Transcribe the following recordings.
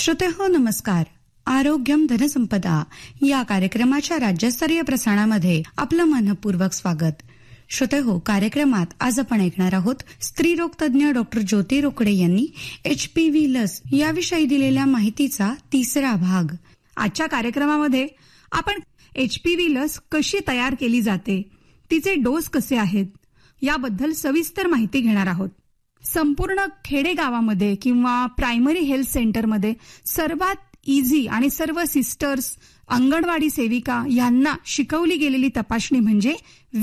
श्रोतेहो नमस्कार. आरोग्यम धनसंपदा या कार्यक्रमाच्या राज्यस्तरीय प्रसारणामध्ये आपलं मनपूर्वक स्वागत. श्रोतेहो, कार्यक्रमात आज आपण ऐकणार आहोत स्त्रीरोग तज्ञ डॉक्टर ज्योती रोकडे यांनी HPV लस याविषयी दिलेल्या माहितीचा तिसरा भाग. आजच्या कार्यक्रमामध्ये आपण HPV लस कशी तयार केली जाते, तिचे डोस कसे आहेत याबद्दल सविस्तर माहिती घेणार आहोत. संपूर्ण खेडेगावामध्ये किंवा प्रायमरी हेल्थ सेंटरमध्ये सर्वात इझी आणि सर्व सिस्टर्स, अंगणवाडी सेविका यांना शिकवली गेलेली तपासणी म्हणजे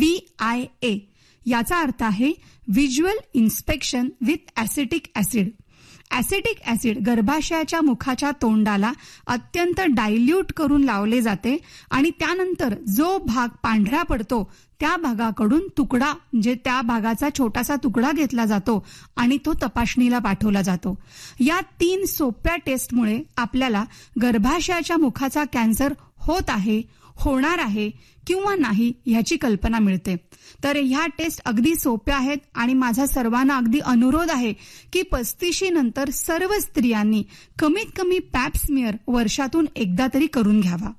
VIA. याचा अर्थ आहे visual inspection with acetic acid. Acetic acid गर्भाशयाच्या मुखाच्या तोंडाला अत्यंत डायल्यूट करून लावले जाते आणि त्यानंतर जो भाग पांढरा पडतो त्या भागाकडून तुकडा म्हणजे त्या भागाचा छोटासा तुकडा घेतला जातो आणि तो तपासणीला पाठवला जातो. या 3 सोप्या टेस्टमुळे आपल्याला गर्भाशयाच्या मुखाचा कॅन्सर होत आहे, होणार आहे किंवा नाही ह्याची कल्पना मिळते. तर ह्या टेस्ट अगदी सोप्या आहेत आणि माझा सर्वांना अगदी अनुरोध आहे की 35 नंतर सर्व स्त्रियांनी कमीत कमी पॅप स्मिअर वर्षातून एकदा तरी करून घ्यावा.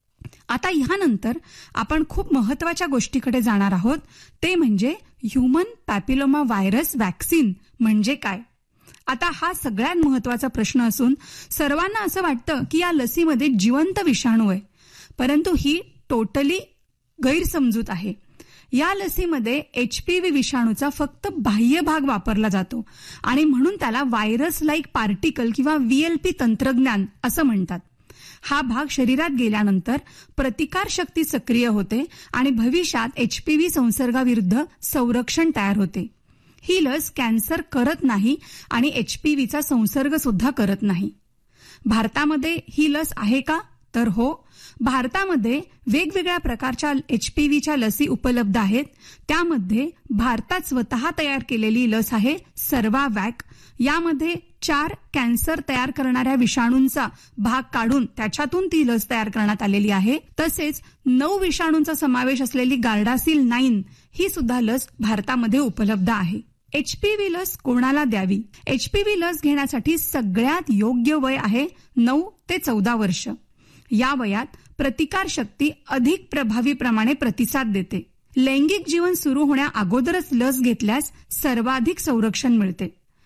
आता ह्यानंतर आपण खूप महत्वाच्या गोष्टीकडे जाणार आहोत, ते म्हणजे ह्यूमन पॅपिलोमा व्हायरस व्हॅक्सिन म्हणजे काय. आता हा सगळ्यात महत्वाचा प्रश्न असून सर्वांना असं वाटतं की या लसीमध्ये जिवंत विषाणू आहे, परंतु ही टोटली गैरसमजूत आहे. या लसीमध्ये HPV विषाणूचा फक्त बाह्य भाग वापरला जातो आणि म्हणून त्याला व्हायरस लाईक पार्टिकल किंवा VLP तंत्रज्ञान असं म्हणतात. हा भाग शरीरात गेल्यानंतर प्रतिकार शक्ती सक्रिय होते आणि भविष्यात HPV संसर्गाविरुद्ध संरक्षण तयार होते. ही लस कॅन्सर करत नाही आणि HPVचा संसर्ग सुद्धा करत नाही. भारतामध्ये ही लस आहे का? तर हो, भारतामध्ये वेगवेगळ्या प्रकारच्या HPVच्या लसी उपलब्ध आहेत. त्यामध्ये भारतात स्वतः तयार केलेली लस आहे सर्वावॅक. यामध्ये 4 कॅन्सर तयार करणाऱ्या विषाणूंचा भाग काढून त्याच्यातून ती लस तयार करण्यात आलेली आहे. तसेच 9 विषाणूंचा समावेश असलेली गार्डासिल 9 ही सुद्धा लस भारतामध्ये उपलब्ध आहे. HPV लस कोणाला द्यावी? HPV लस घेण्यासाठी सगळ्यात योग्य वय आहे 9 ते 14 वर्ष. या वयात प्रतिकार शक्ती अधिक प्रभावीप्रमाणे प्रतिसाद देते. लैंगिक जीवन सुरू होण्या अगोदरच लस घेतल्यास सर्वाधिक संरक्षण मिळते.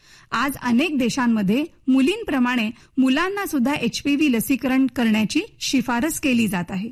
आज अनेक देशांमध्ये मुलींप्रमाणे मुलांना सुद्धा HPV लसीकरण करण्याची शिफारस केली जात आहे.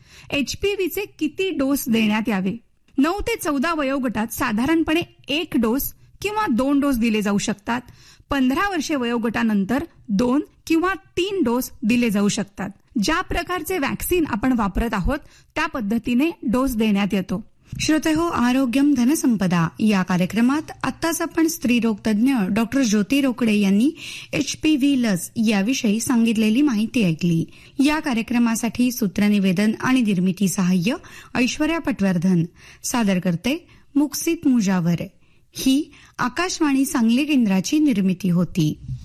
HPVचे किती डोस देण्यात यावे? 9 ते 14 वयोगटात साधारणपणे 1 डोस किंवा 2 डोस दिले जाऊ शकतात. 15 वर्षे वयोगटानंतर 2 किंवा 3 डोस दिले जाऊ शकतात. ज्या प्रकारचे व्हॅक्सिन आपण वापरत आहोत त्या पद्धतीने डोस देण्यात येतो. श्रोतेहो, आरोग्यम धनसंपदा या कार्यक्रमात आत्ताच आपण स्त्रीरोग तज्ञ डॉक्टर ज्योती रोकडे यांनी HPV लस याविषयी सांगितलेली माहिती ऐकली. या कार्यक्रमासाठी सूत्रनिवेदन आणि निर्मिती सहाय्य ऐश्वर्या पटवर्धन. सादर करते मुक्सित मुजावर. ही आकाशवाणी सांगली केंद्राची निर्मिती होती.